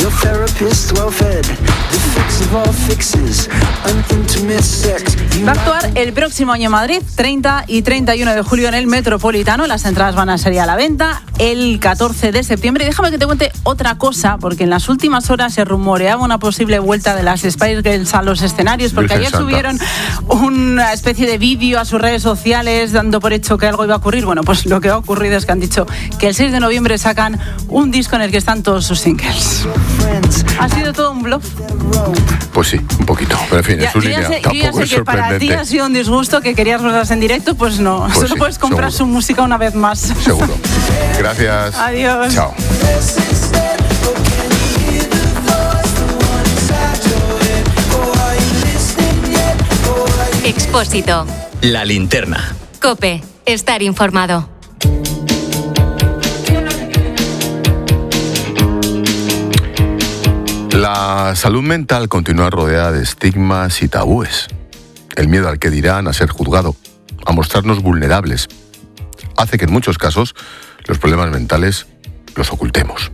Your therapist well fed. The fix of all fixes. An intimate sex. Va a actuar el próximo año en Madrid, 30 y 31 de julio en el Metropolitano. Las entradas van a salir a la venta el 14 de septiembre. Y déjame que te cuente otra cosa, porque en las últimas horas se rumoreaba una posible vuelta de las Spice Girls a los escenarios, porque ayer subieron una especie de vídeo a sus redes sociales dando por hecho que algo iba a ocurrir. Bueno, pues lo que ha ocurrido es que han dicho que el 6 de noviembre sacan un disco en el que están todos sus singles. ¿Ha sido todo un bluff? Pues sí, un poquito. Pero en fin, en su línea tampoco es sorprendente. Que para ti ha sido un disgusto, que querías verlas en directo, pues no. Pues solo sí, puedes comprar seguro. su música una vez más. Seguro. Gracias. Adiós. Chao. Expósito. La linterna. COPE. Estar informado. La salud mental continúa rodeada de estigmas y tabúes. El miedo al que dirán, a ser juzgado, a mostrarnos vulnerables, hace que en muchos casos los problemas mentales los ocultemos.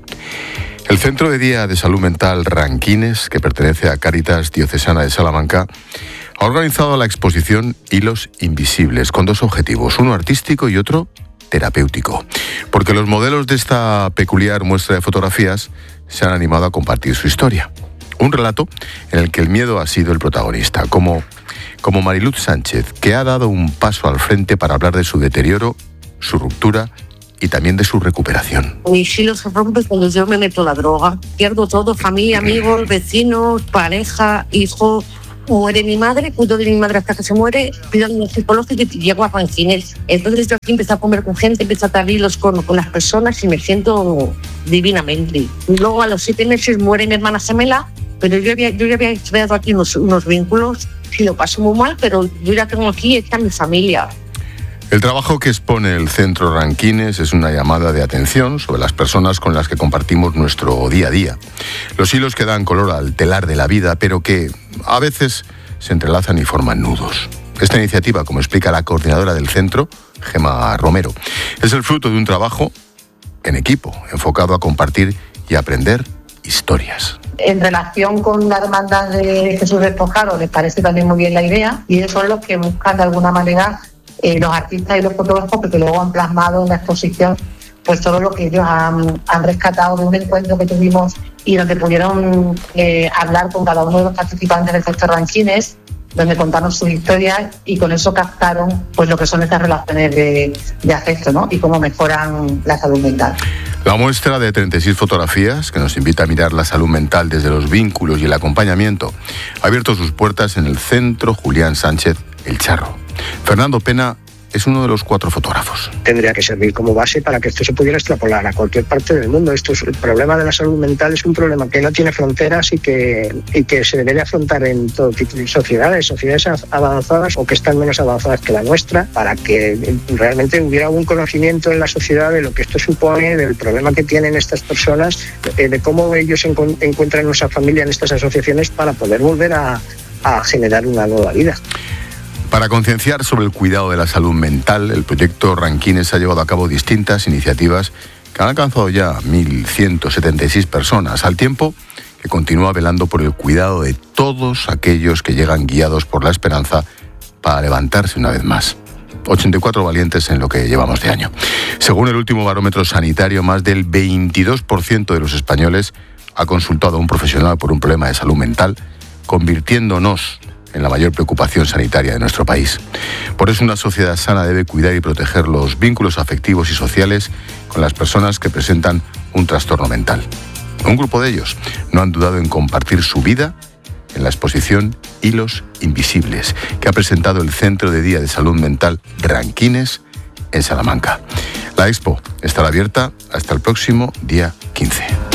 El Centro de Día de Salud Mental Ranquines, que pertenece a Cáritas Diocesana de Salamanca, ha organizado la exposición Hilos Invisibles, con dos objetivos, uno artístico y otro terapéutico. Porque los modelos de esta peculiar muestra de fotografías se han animado a compartir su historia. Un relato en el que el miedo ha sido el protagonista, como Mariluz Sánchez, que ha dado un paso al frente para hablar de su deterioro, su ruptura y también de su recuperación. Mis hilos se rompen cuando yo me meto la droga. Pierdo todo, familia, amigos, vecinos, pareja, hijos. Muere mi madre, cuido de mi madre hasta que se muere, pido ayuda psicológica y llego a Ranquines. Entonces yo aquí empiezo a comer con gente, empiezo a atar hilos con las personas y me siento divinamente. Y luego a los 7 meses muere mi hermana gemela, pero yo ya había creado aquí unos vínculos, y lo paso muy mal, pero yo ya tengo aquí esta mi familia. El trabajo que expone el Centro Ranquines es una llamada de atención sobre las personas con las que compartimos nuestro día a día. Los hilos que dan color al telar de la vida, pero que a veces se entrelazan y forman nudos. Esta iniciativa, como explica la coordinadora del centro, Gemma Romero, es el fruto de un trabajo en equipo, enfocado a compartir y aprender historias. En relación con la hermandad de Jesús Despojado, les parece también muy bien la idea, y ellos son los que buscan de alguna manera los artistas y los fotógrafos, porque luego han plasmado en la exposición pues todo lo que ellos han rescatado de un encuentro que tuvimos y donde pudieron hablar con cada uno de los participantes del Centro Ranquines, donde contaron sus historias y con eso captaron pues lo que son estas relaciones de afecto, ¿no? Y cómo mejoran la salud mental. La muestra de 36 fotografías, que nos invita a mirar la salud mental desde los vínculos y el acompañamiento, ha abierto sus puertas en el Centro Julián Sánchez El Charro. Fernando Pena es uno de los 4 fotógrafos. Tendría que servir como base para que esto se pudiera extrapolar a cualquier parte del mundo. El problema de la salud mental es un problema que no tiene fronteras y que se debería afrontar en todo tipo de sociedades avanzadas o que están menos avanzadas que la nuestra, para que realmente hubiera un conocimiento en la sociedad de lo que esto supone, del problema que tienen estas personas, de cómo ellos encuentran nuestra familia en estas asociaciones para poder volver a generar una nueva vida. Para concienciar sobre el cuidado de la salud mental, el proyecto Ranquines ha llevado a cabo distintas iniciativas que han alcanzado ya 1.176 personas, al tiempo que continúa velando por el cuidado de todos aquellos que llegan guiados por la esperanza para levantarse una vez más. 84 valientes en lo que llevamos de año. Según el último barómetro sanitario, más del 22% de los españoles ha consultado a un profesional por un problema de salud mental, convirtiéndonos en la mayor preocupación sanitaria de nuestro país. Por eso una sociedad sana debe cuidar y proteger los vínculos afectivos y sociales con las personas que presentan un trastorno mental. Un grupo de ellos no han dudado en compartir su vida en la exposición Hilos Invisibles, que ha presentado el Centro de Día de Salud Mental Ranquines en Salamanca. La expo estará abierta hasta el próximo día 15.